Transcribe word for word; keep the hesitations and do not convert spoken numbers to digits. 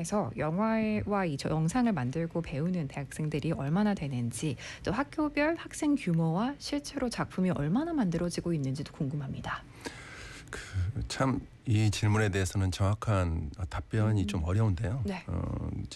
현장에서 영화와 이 영상을 만들고 배우는 대학생들이 얼마나 되는지, 또 학교별 학생 규모와 실제로 작품이 얼마나 만들어지고 있는지도 궁금합니다. 그 참 이 질문에 대해서는 정확한 답변이 음. 좀 어려운데요. 네. 어,